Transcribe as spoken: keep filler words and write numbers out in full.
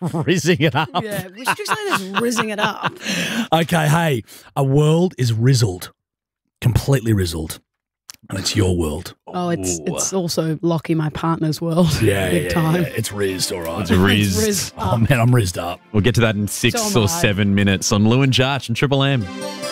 rizzing it up. Yeah, we should just say this rizzing it up. Okay, hey, a world is rizzled, completely rizzled, and it's your world. Oh, it's Ooh. it's also Lockie, my partner's world. Yeah, Big yeah, time. yeah. It's rizzed, all right. It's rizzed. rizzed Oh, up. man, I'm rizzed up. We'll get to that in six So am or I. seven minutes on Lou and Jarch and Triple M.